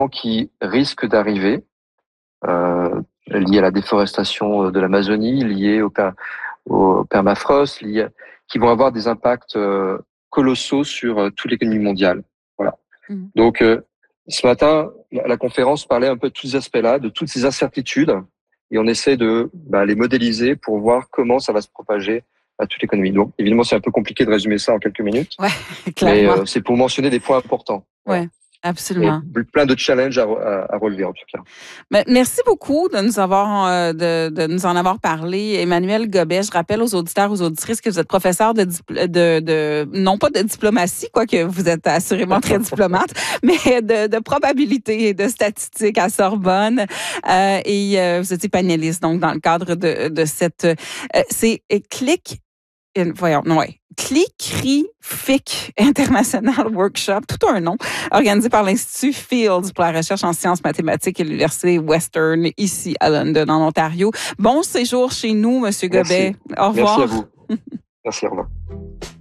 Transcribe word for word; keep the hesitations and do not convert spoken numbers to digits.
qui risquent d'arriver, euh, liés à la déforestation de l'Amazonie, liés au, per, au permafrost, liés, qui vont avoir des impacts euh, colossaux sur euh, toute l'économie mondiale. Voilà. Mmh. Donc, euh, ce matin, la, la conférence parlait un peu de tous ces aspects-là, de toutes ces incertitudes, et on essaie de bah, les modéliser pour voir comment ça va se propager à toute l'économie. Donc, évidemment, c'est un peu compliqué de résumer ça en quelques minutes, ouais, clairement. mais euh, c'est pour mentionner des points importants. Ouais. Absolument. Et plein de challenges à, à, à relever, en tout cas. Mais merci beaucoup de nous avoir euh, de, de nous en avoir parlé. Emmanuel Gobet, je rappelle aux auditeurs, aux auditrices que vous êtes professeur de, de, de non pas de diplomatie, quoique vous êtes assurément très diplomate, mais de, de probabilité et de statistiques à Sorbonne. Euh, et euh, vous étiez panéliste, donc, dans le cadre de, de cette... Euh, c'est Click... Voyons, non, ouais. Clicrific International Workshop, tout un nom, organisé par l'Institut Fields pour la recherche en sciences mathématiques et l'Université Western, ici à London, en Ontario. Bon séjour chez nous, Monsieur Gobet. Au revoir. Merci à vous. Merci, au revoir.